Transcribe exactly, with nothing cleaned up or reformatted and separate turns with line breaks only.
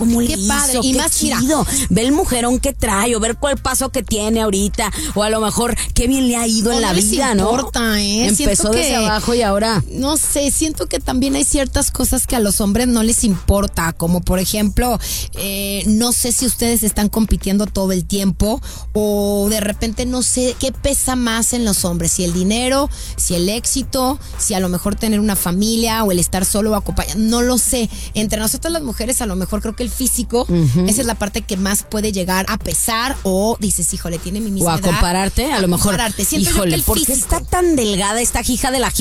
cómo
Qué
le
padre.
hizo,
Y
qué
más,
chido.
mira,
Ve el mujerón que trae, o ver cuál paso que tiene ahorita, o a lo mejor qué bien le ha ido
no,
en la
no les
vida,
importa,
¿no?
¿eh?
Empezó
Siento
desde
que-
abajo y ahora...
No sé, siento que también hay ciertas cosas que a los hombres no les importa, como por ejemplo, eh, no sé si ustedes están compitiendo todo el tiempo o de repente no sé qué pesa más en los hombres, si el dinero, si el éxito, si a lo mejor tener una familia o el estar solo o acompañado, no lo sé. Entre nosotras las mujeres a lo mejor creo que el físico, uh-huh. esa es la parte que más puede llegar a pesar o dices, híjole, tiene mi misma
o a
edad.
compararte, a, a lo mejor,
compararte. Siento
híjole,
yo que el
¿por qué
físico
está tan delgada esta hija de la